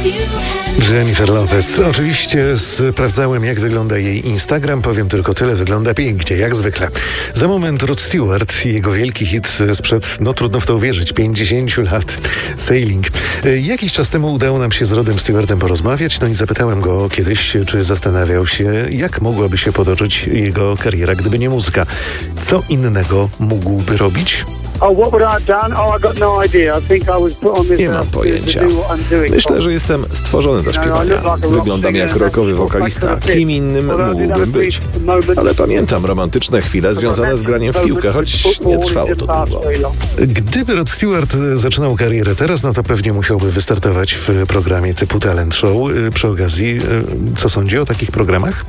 Jennifer Lopez. Oczywiście sprawdzałem, jak wygląda jej Instagram. Powiem tylko tyle, wygląda pięknie, jak zwykle. Za moment Rod Stewart i jego wielki hit sprzed, trudno w to uwierzyć, 50 lat. Sailing. Jakiś czas temu udało nam się z Rodem Stewartem porozmawiać, i zapytałem go kiedyś, czy zastanawiał się, jak mogłaby się potoczyć jego kariera, gdyby nie muzyka. Co innego mógłby robić? Nie mam pojęcia. Myślę, że jestem stworzony do śpiewania. Wyglądam jak rockowy wokalista. Kim innym mógłbym być? Ale pamiętam romantyczne chwile związane z graniem w piłkę, choć nie trwało to długo. Gdyby Rod Stewart zaczynał karierę teraz, to pewnie musiałby wystartować w programie typu Talent Show. Przy okazji, co sądzi o takich programach?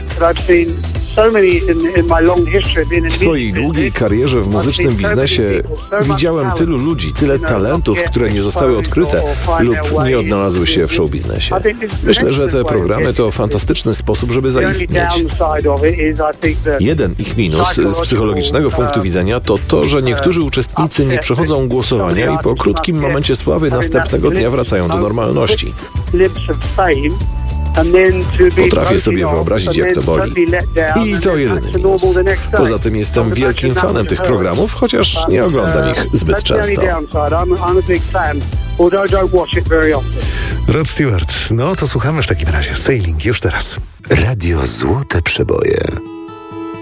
W swojej długiej karierze w muzycznym biznesie widziałem tylu ludzi, tyle talentów, które nie zostały odkryte lub nie odnalazły się w showbiznesie. Myślę, że te programy to fantastyczny sposób, żeby zaistnieć. Jeden ich minus z psychologicznego punktu widzenia to to, że niektórzy uczestnicy nie przechodzą głosowania i po krótkim momencie sławy następnego dnia wracają do normalności. Potrafię sobie wyobrazić, jak to boli. I to jedyny minus. Poza tym jestem wielkim fanem tych programów, chociaż nie oglądam ich zbyt często. Rod Stewart. To słuchamy w takim razie. Sailing już teraz. Radio Złote Przeboje.